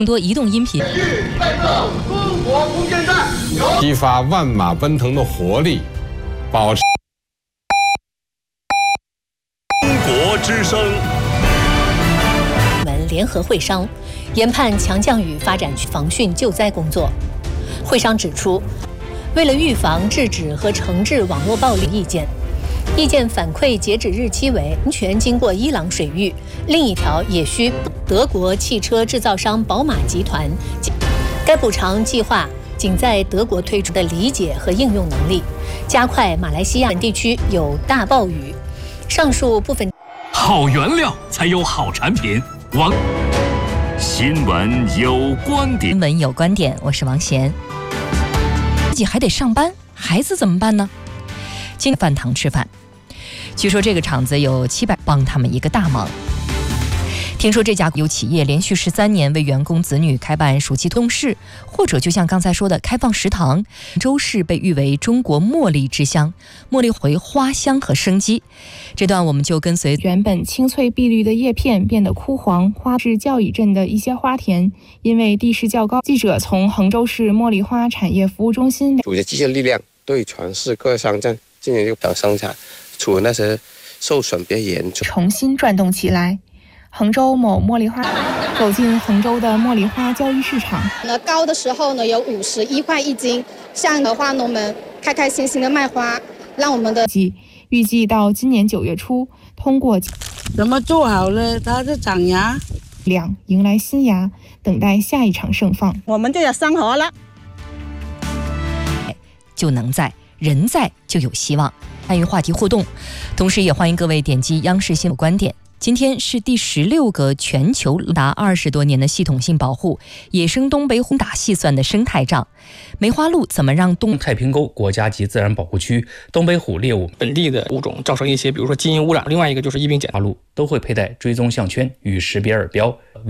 更多移动音频。 在这中国空间站， 激发万马奔腾的活力，保持中国之声。 们联合会商，研判强降雨发展防汛救灾工作。会商指出，为了预防、制止和惩治网络暴力意见反馈截止日期为完全经过伊朗水域，另一条也需德国汽车制造商宝马集团。该补偿计划仅在德国推出的理解和应用能力，加快马来西亚地区有大暴雨。上述部分好原料才有好产品。新闻有观点， 新闻有观点，我是王贤。自己还得上班，孩子怎么办呢？进饭堂吃饭，据说这个厂子有700帮他们一个大忙。听说这家有企业连续13年为员工子女开办暑期通识，或者就像刚才说的开放食堂。杭州市被誉为中国茉莉之乡，茉莉回花香和生机。这段我们就跟随原本青翠碧绿的叶片变得枯黄，花是较以镇的一些花田，因为地势较高。记者从杭州市茉莉花产业服务中心， 组织机械力量对全市各商镇进行一个生产，除那些受损比较严重， 重新转动起来。杭州某茉莉花，走进杭州的茉莉花交易市场。 高的时候呢有51块1斤，像的花农们开开心心的卖花，让我们的预计到今年9月初，通过怎么做好了它的长芽量迎来新芽，等待下一场盛放。 我们就要生活了， 就能在，人在就有希望。参与话题互动，同时也欢迎各位点击央视新闻观点。今天是第16个全球达20多年的系统性保护野生东北虎打细算的生态账。梅花鹿怎么让东太平沟国家级自然保护区东北虎猎物本地的物种造成一些比如说基因污染，另外一个就是疫病检， 花鹿都会佩戴追踪项圈与识别耳标。